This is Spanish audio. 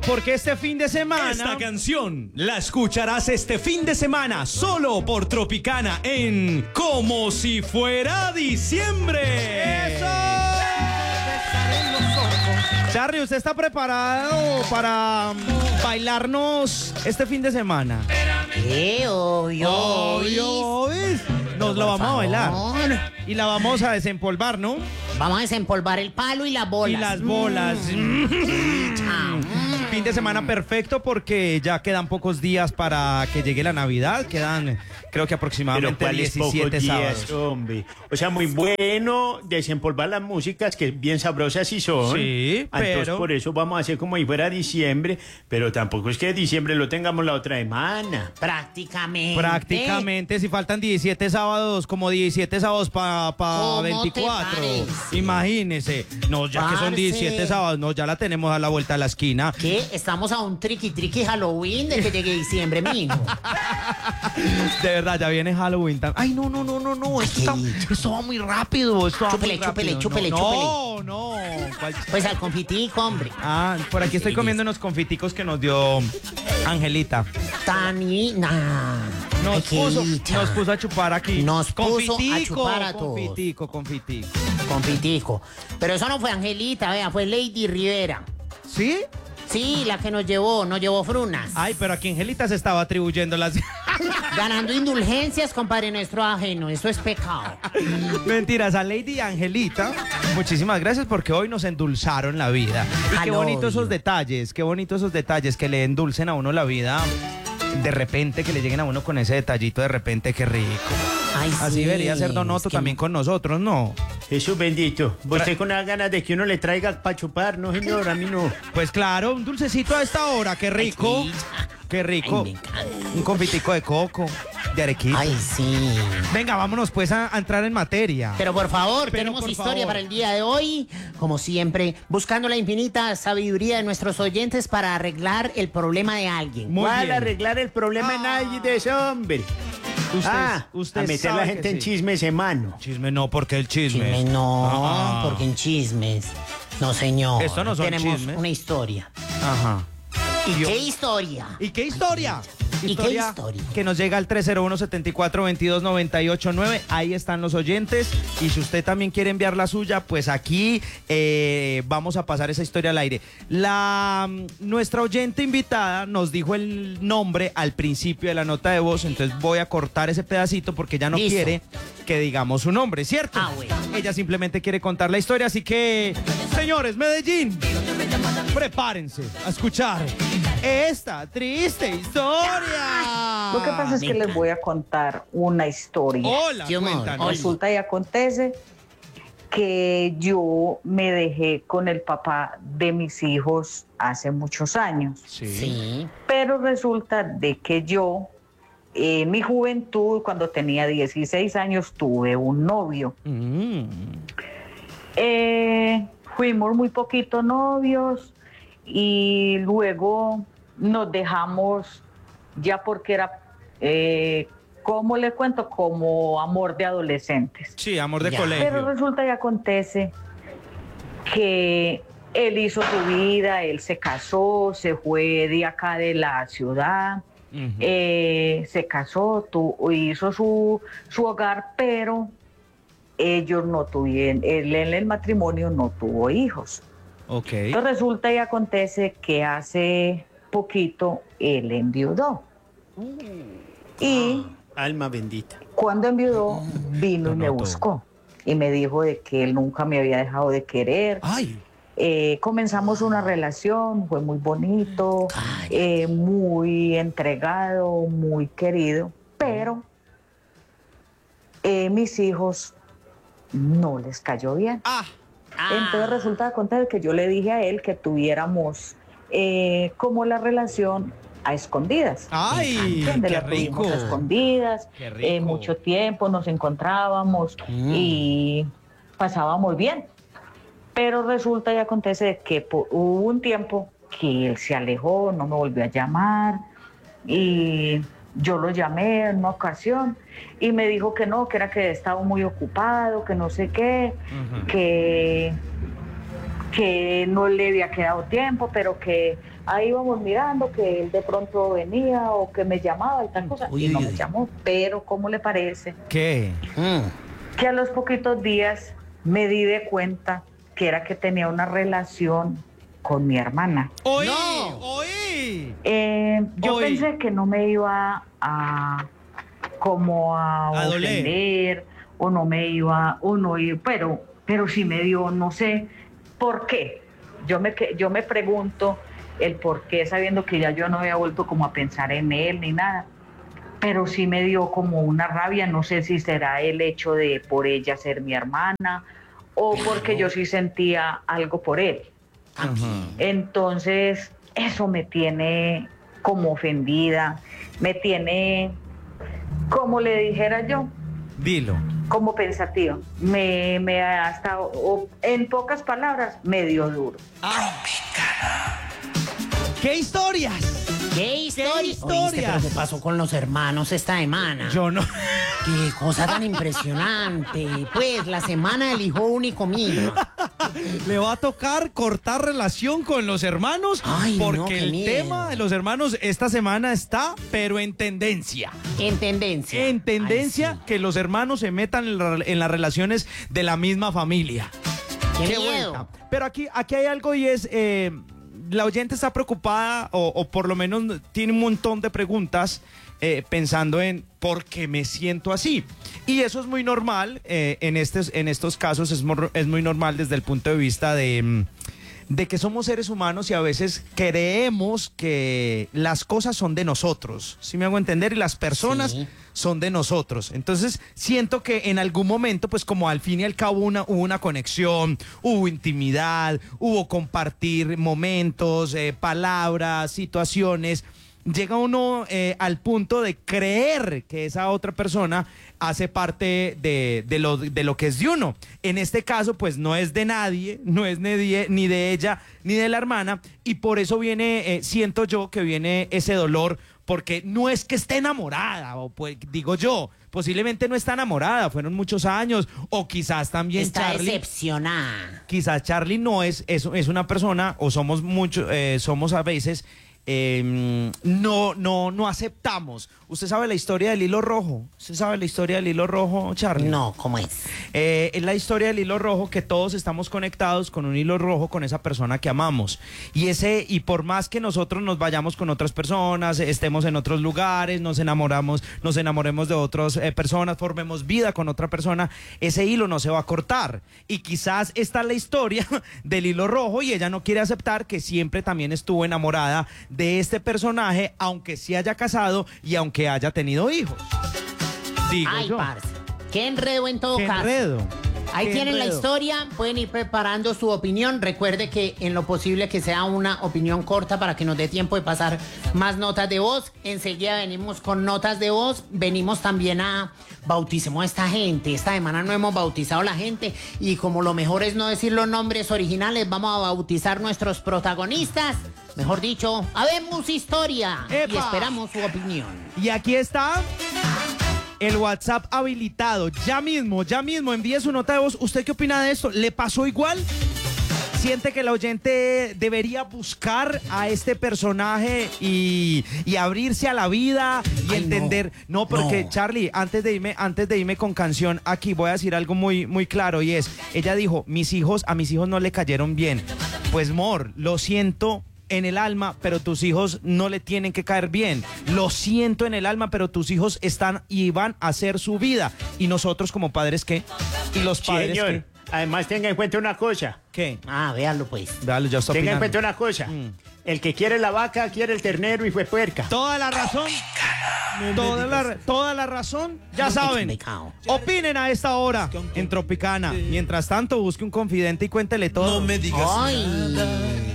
Porque este fin de semana... Esta canción la escucharás este fin de semana solo por Tropicana en Como si fuera diciembre. ¡Eso! Charly, ¿usted está preparado para bailarnos este fin de semana? Obvio. ¿Ves? Nos lo vamos a bailar. Y la vamos a desempolvar, ¿no? Vamos a desempolvar el palo y las bolas. Y las bolas. Fin de semana perfecto porque ya quedan pocos días para que llegue la Navidad. Quedan, creo que aproximadamente 17 sábados. Hombre. O sea, muy bueno desempolvar las músicas, que bien sabrosas sí son. Sí, Entonces, pero... por eso vamos a hacer como si fuera diciembre, pero tampoco es que diciembre lo tengamos la otra semana. Prácticamente. Si faltan 17 sábados, como 17 sábados para ¿Cómo 24. te parece? Imagínese. No, ya que son 17 sábados, no, ya la tenemos a la vuelta de la esquina. ¿Qué? Estamos a un triqui Halloween de que llegue diciembre, mijo. De verdad, ya viene Halloween. Ay, no. Esto va muy rápido. Chúpele. No. Pues al confitico, hombre. Ah, por aquí estoy comiendo unos confiticos que nos dio Angelita. Nos puso a chupar aquí. Nos puso a chupar a todos. Confitico. Pero eso no fue Angelita, vea, fue Lady Rivera. ¿Sí? Sí, la que nos llevó frunas. Ay, pero aquí Angelita se estaba atribuyendo las... Ganando indulgencias, compadre nuestro ajeno. Eso es pecado. Mentiras, a Lady y Angelita, muchísimas gracias porque hoy nos endulzaron la vida. Y qué bonito esos detalles, que le endulcen a uno la vida. De repente, que le lleguen a uno con ese detallito, de repente, qué rico. Ay, así sí, debería ser Don Otto también con nosotros, ¿no? Jesús bendito. ¿Usted con las ganas de que uno le traiga para chupar? No, señor, a mí no. Pues claro, un dulcecito a esta hora, qué rico. Qué rico. Ay, un confitico de coco, de arequipe. Ay, sí. Venga, vámonos pues a entrar en materia. Pero por favor, tenemos historia para el día de hoy. Como siempre, buscando la infinita sabiduría de nuestros oyentes para arreglar el problema de alguien. ¿Cuál arreglar el problema de nadie de ese hombre? Usted a meter a la gente en chismes, hermano. Chisme no, porque el chisme. Chisme no, porque en chismes. No, señor. Esto no son Tenemos chismes. una historia. Ajá. ¿Y qué historia? ¿Y qué historia? ¿Y qué historia? Que nos llega al 301-74-22-989. Ahí están los oyentes. Y si usted también quiere enviar la suya, pues aquí vamos a pasar esa historia al aire. Nuestra oyente invitada nos dijo el nombre al principio de la nota de voz. Entonces voy a cortar ese pedacito porque ella no quiere que digamos su nombre, ¿cierto? Bueno. Ella simplemente quiere contar la historia. Así que, señores, Medellín, prepárense a escuchar esta triste historia. Lo que pasa es que les voy a contar una historia. Hola, cuéntanos. Resulta y acontece que yo me dejé con el papá de mis hijos hace muchos años. Sí. Pero resulta de que yo, en mi juventud, cuando tenía 16 años, tuve un novio. Fuimos muy poquitos novios y luego nos dejamos ya porque era, ¿cómo le cuento? Como amor de adolescentes. Sí, amor de colegio. Pero resulta y acontece que él hizo su vida, él se casó, se fue de acá de la ciudad, se casó, hizo su hogar, pero ellos no tuvieron, él en el matrimonio no tuvo hijos. Ok. Entonces resulta y acontece que hace poquito él enviudó. Y alma bendita. Cuando enviudó, vino y me buscó. Y me dijo de que él nunca me había dejado de querer. Ay. Comenzamos una relación, fue muy bonito, muy entregado, muy querido, pero mis hijos no les cayó bien. Entonces resulta acontecer que yo le dije a él que tuviéramos como la relación a escondidas. ¡Ay! ¡Qué rico! A escondidas, ¡Qué rico! mucho tiempo nos encontrábamos y pasábamos bien. Pero resulta y acontece que hubo un tiempo que él se alejó, no me volvió a llamar y yo lo llamé en una ocasión y me dijo que no, que era que estaba muy ocupado, que no sé qué, que no le había quedado tiempo, pero que ahí íbamos mirando que él de pronto venía o que me llamaba y tal cosa, Uy, y no uy, me uy. llamó. Pero, ¿cómo le parece? ¿Qué? Que a los poquitos días me di de cuenta que era que tenía una relación con mi hermana. ¡Oí! No. ¡Oí! Yo Uy. pensé que no me iba a A doler. ofender o no me iba pero sí me dio, no sé por qué. Yo me pregunto el por qué, sabiendo que ya yo no había vuelto como a pensar en él ni nada, pero sí me dio como una rabia. No sé si será el hecho de por ella ser mi hermana o porque yo sí sentía algo por él. Entonces, eso me tiene como ofendida, me tiene, como le dijera yo, Dilo. como pensativa. Me ha estado, en pocas palabras, me dio duro. ¿Qué historias? ¿Qué historia? historias? Oíste, pero ¿qué pasó con los hermanos esta semana? Yo no. Qué cosa tan impresionante. Pues la semana del hijo único mío. Le va a tocar cortar relación con los hermanos Ay, no, porque qué el miedo. tema de los hermanos esta semana está, pero en tendencia. En tendencia. En tendencia Ay, sí. que los hermanos se metan en las relaciones de la misma familia. Qué Qué miedo. vuelta. Pero aquí hay algo y es, la oyente está preocupada o por lo menos tiene un montón de preguntas pensando en por qué me siento así. Y eso es muy normal, en estos casos es muy normal desde el punto de vista de que somos seres humanos y a veces creemos que las cosas son de nosotros, ¿sí me hago entender? Y las personas Sí. son de nosotros. Entonces siento que en algún momento, pues como al fin y al cabo hubo una conexión, hubo intimidad, hubo compartir momentos, palabras, situaciones. Llega uno al punto de creer que esa otra persona hace parte de lo que es de uno. En este caso, pues no es de nadie, no es ni de ella ni de la hermana, y por eso viene, siento yo que viene ese dolor, porque no es que esté enamorada, o pues digo yo, posiblemente no está enamorada, fueron muchos años, o quizás también Está Charlie. decepcionada. Quizás Charlie no es una persona, o somos muchos, somos a veces, no aceptamos. ¿Usted sabe la historia del hilo rojo? ¿Usted sabe la historia del hilo rojo, Charlie? No, ¿cómo es? Es la historia del hilo rojo, que todos estamos conectados con un hilo rojo con esa persona que amamos. Y por más que nosotros nos vayamos con otras personas, estemos en otros lugares, nos enamoremos de otras personas, formemos vida con otra persona, ese hilo no se va a cortar. Y quizás esta es la historia del hilo rojo y ella no quiere aceptar que siempre también estuvo enamorada de este personaje, aunque sí haya casado y aunque haya tenido hijos. Digo Ay, yo. parce. Qué enredo en todo Qué caso. enredo. Ahí Qué tienen la enredo. historia, pueden ir preparando su opinión. Recuerde que en lo posible que sea una opinión corta para que nos dé tiempo de pasar más notas de voz. Enseguida venimos con notas de voz. Venimos también a bauticemos a esta gente. Esta semana no hemos bautizado a la gente y como lo mejor es no decir los nombres originales, vamos a bautizar nuestros protagonistas. Mejor dicho, habemos historia y ¡Epa! esperamos su opinión. Y aquí está el WhatsApp habilitado. Ya mismo, envíe su nota de voz. ¿Usted qué opina de esto? ¿Le pasó igual? ¿Siente que el oyente debería buscar a este personaje y abrirse a la vida y Ay, entender? No, porque no. Charlie, antes de irme con canción, aquí voy a decir algo muy, muy claro y es, ella dijo, a mis hijos no le cayeron bien. Pues, Mor, lo siento en el alma, pero tus hijos no le tienen que caer bien. Lo siento en el alma, pero tus hijos están y van a hacer su vida. ¿Y nosotros como padres qué? ¿Y los Sí, padres señor. qué? Además, tenga en cuenta una cosa. ¿Qué? Ah, véanlo pues. Dale, ya está Tenga en opinando. cuenta una cosa. El que quiere la vaca, quiere el ternero y fue puerca. Toda la razón. Toda la razón. Ya saben. Explicado. Opinen a esta hora en Tropicana. Mientras tanto, busque un confidente y cuéntele todo. No me digas Ay. nada.